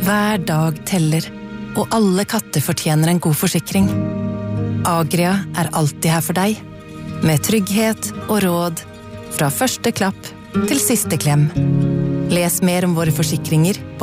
Hver dag teller, og alle katter fortjener en god forsikring. Agria alltid her for deg, med trygghet og råd fra første klapp til siste klem. Les mer om våre forsikringer